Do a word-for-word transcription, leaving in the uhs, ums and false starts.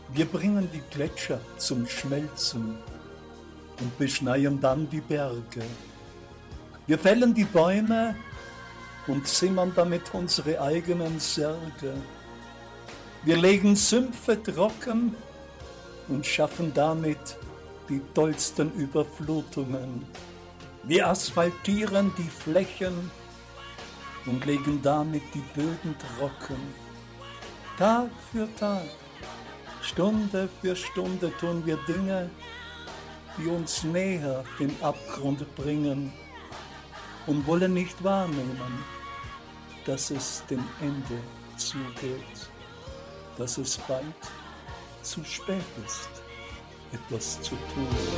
Wir bringen die Gletscher zum Schmelzen und beschneien dann die Berge. Wir fällen die Bäume und zimmern damit unsere eigenen Särge. Wir legen Sümpfe trocken und schaffen damit die tollsten Überflutungen. Wir asphaltieren die Flächen und legen damit die Böden trocken. Tag für Tag, Stunde für Stunde tun wir Dinge, die uns näher dem Abgrund bringen und wollen nicht wahrnehmen, dass es dem Ende zugeht, dass es bald zu spät ist, etwas zu tun.